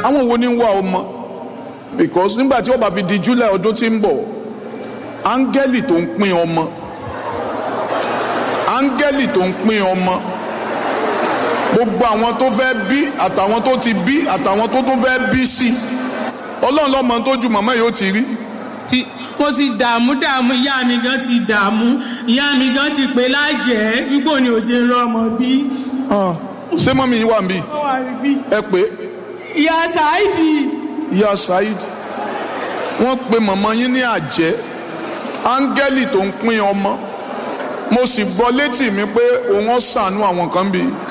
àwọn wo ni ń wá ọmọ because nígbà tí ó bá fi di July ọdún tí ń bọ̀ áńgẹ́lì tó ń pín ọmọ áńgẹ́lì tó ń pín ọmọ gbogbo àwọn tó fẹ́ bí àtàwọn tó ti bí àtàwọn tó tún fẹ́ bí sí ọlọ́run lọ́mọ tó ju màmá yóò ti rí. mo ti dààmú ìyá mi gan ti dààmú ìyá mi gan ti pè lájẹ́ wípé ni òde ń rọ ọmọ bí. ṣé mọ́mí yìí wà ń bí ẹ pé. ìyá Saidi. ìyá Saidi wọ́n pe màmá yín ní àjẹ́ áńgẹ́lì tó ń pín ọmọ mo sì gbọ́ létí mi pé òun ó ṣàánú àwọn kan bíi